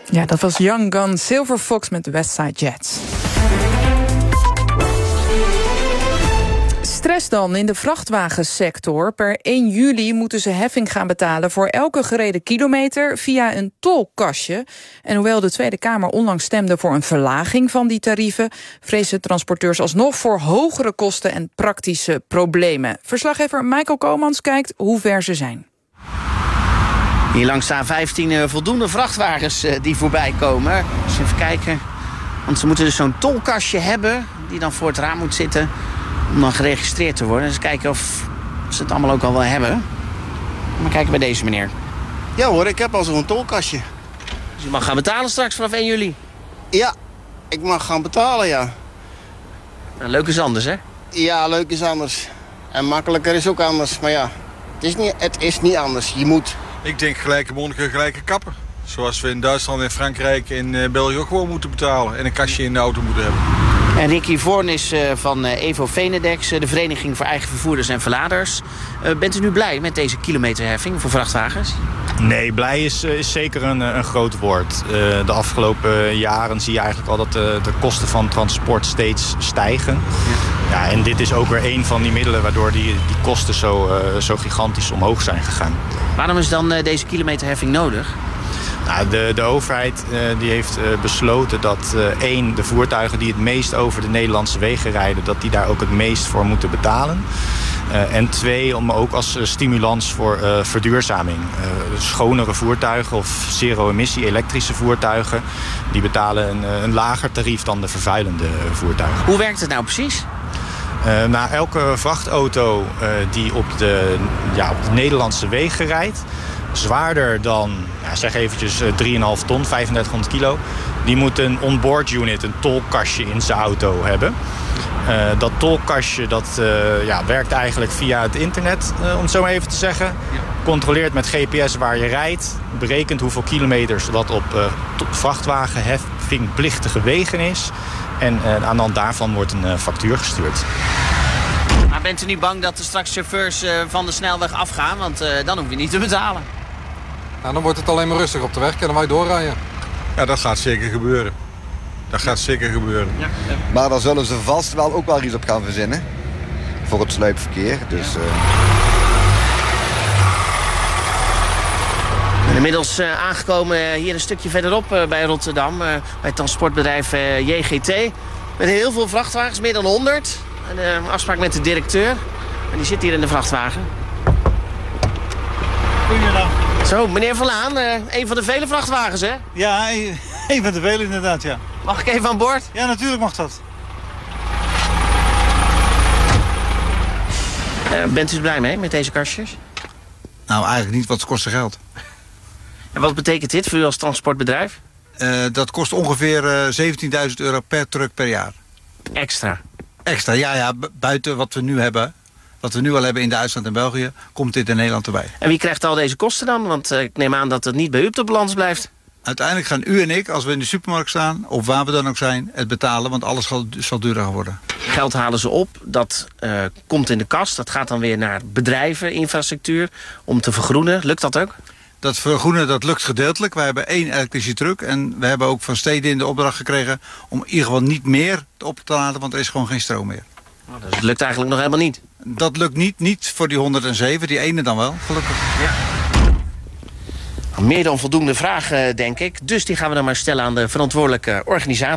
Ja, dat was Young Gun Silver Fox met de Westside Jets. Stress dan in de vrachtwagensector. Per 1 juli moeten ze heffing gaan betalen voor elke gereden kilometer via een tolkastje. En hoewel de Tweede Kamer onlangs stemde voor een verlaging van die tarieven, vrezen transporteurs alsnog voor hogere kosten en praktische problemen. Verslaggever Michael Komans kijkt hoe ver ze zijn. Hier langs de A15 voldoende vrachtwagens die voorbij komen. Dus even kijken. Want ze moeten dus zo'n tolkastje hebben die dan voor het raam moet zitten om dan geregistreerd te worden. Dus kijken of ze het allemaal ook al wel hebben. Maar kijken bij deze meneer. Ja hoor, ik heb al zo'n tolkastje. Dus u mag gaan betalen straks vanaf 1 juli? Ja, ik mag gaan betalen, ja. Nou, leuk is anders, hè? Ja, leuk is anders. En makkelijker is ook anders. Maar ja, het is niet anders. Je moet. Ik denk gelijke monniken, gelijke kappen. Zoals we in Duitsland, in Frankrijk en België ook gewoon moeten betalen. En een kastje in de auto moeten hebben. En Ricky Voorn is van Evo Venedex, de Vereniging voor Eigen Vervoerders en Verladers. Bent u nu blij met deze kilometerheffing voor vrachtwagens? Nee, blij is zeker een groot woord. De afgelopen jaren zie je eigenlijk al dat de kosten van transport steeds stijgen. Ja, en dit is ook weer een van die middelen waardoor die kosten zo gigantisch omhoog zijn gegaan. Waarom is dan deze kilometerheffing nodig? Nou, de overheid die heeft besloten dat de voertuigen die het meest over de Nederlandse wegen rijden, dat die daar ook het meest voor moeten betalen. En 2, om ook als stimulans voor verduurzaming. Schonere voertuigen of zero-emissie elektrische voertuigen, die betalen een lager tarief dan de vervuilende voertuigen. Hoe werkt het nou precies? Elke vrachtauto die op de Nederlandse wegen rijdt, zwaarder dan, zeg eventjes 3,5 ton, 3500 kilo... die moet een onboard unit, een tolkastje in zijn auto hebben. Dat tolkastje werkt eigenlijk via het internet, om het zo maar even te zeggen. Controleert met GPS waar je rijdt, berekent hoeveel kilometers dat op vrachtwagenheffingplichtige wegen is. En aan de hand daarvan wordt een factuur gestuurd. Maar bent u niet bang dat er straks chauffeurs van de snelweg afgaan? Want dan hoef je niet te betalen. Nou, dan wordt het alleen maar rustig op de weg. Kunnen wij doorrijden? Ja, dat gaat zeker gebeuren. Dat gaat zeker gebeuren. Ja. Maar daar zullen ze vast wel ook wel iets op gaan verzinnen. Voor het sluipverkeer. Dus, Inmiddels aangekomen hier een stukje verderop bij Rotterdam. Bij het transportbedrijf JGT. Met heel veel vrachtwagens, meer dan 100. Een afspraak met de directeur. En die zit hier in de vrachtwagen. Goedendag. Zo, meneer Verlaan, een van de vele vrachtwagens, hè? Ja, een van de vele inderdaad, ja. Mag ik even aan boord? Ja, natuurlijk mag dat. Bent u er blij mee met deze kastjes? Nou, eigenlijk niet, want het kost geld. En wat betekent dit voor u als transportbedrijf? Dat kost ongeveer €17.000 per truck per jaar. Extra? Extra, ja, buiten wat we nu hebben. Wat we nu al hebben in Duitsland en België, komt dit in Nederland erbij. En wie krijgt al deze kosten dan? Want ik neem aan dat het niet bij u op de balans blijft. Uiteindelijk gaan u en ik, als we in de supermarkt staan, of waar we dan ook zijn, het betalen. Want alles zal duurder gaan worden. Geld halen ze op, dat komt in de kas. Dat gaat dan weer naar bedrijven, infrastructuur, om te vergroenen. Lukt dat ook? Dat vergroenen, dat lukt gedeeltelijk. Wij hebben 1 elektrische truck. En we hebben ook van steden in de opdracht gekregen om in ieder geval niet meer op te laden, want er is gewoon geen stroom meer. Dus het lukt eigenlijk nog helemaal niet? Dat lukt niet voor die 107, die ene dan wel, gelukkig. Ja. Meer dan voldoende vraag, denk ik. Dus die gaan we dan maar stellen aan de verantwoordelijke organisatie.